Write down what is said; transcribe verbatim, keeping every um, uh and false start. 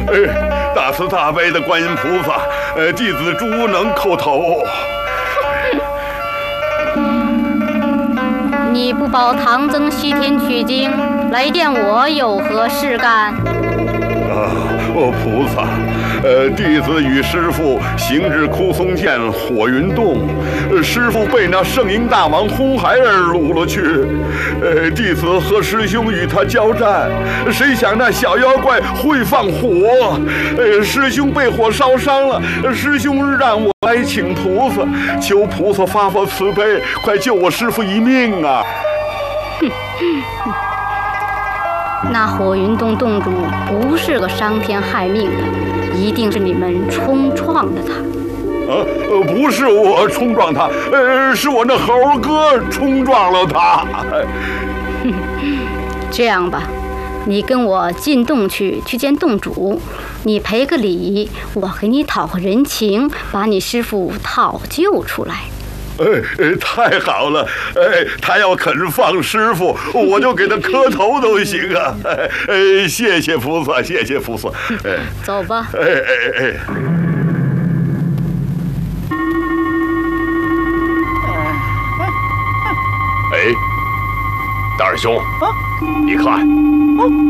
哎，大慈大悲的观音菩萨，呃，弟子朱能叩头。 你不保唐僧西天取经，来见我有何事干？ 啊，哦，菩萨，呃，弟子与师父行至枯松涧火云洞，呃，师父被那圣婴大王红孩儿掳了去，呃，弟子和师兄与他交战，谁想那小妖怪会放火，呃，师兄被火烧伤了，师兄让我来请菩萨，求菩萨发发慈悲，快救我师父一命啊！ 那火云洞洞主不是个伤天害命的，一定是你们冲撞的他。 呃呃，不是我冲撞他，呃，是我那猴哥冲撞了他。 这样吧，你跟我进洞去，去见洞主，你赔个礼，我给你讨个人情，把你师父讨救出来。 哎哎，太好了！哎，他要肯放师傅，我就给他磕头都行啊！哎哎，谢谢菩萨，谢谢菩萨。哎， 走吧。 哎哎哎。 哎，大师兄，你看，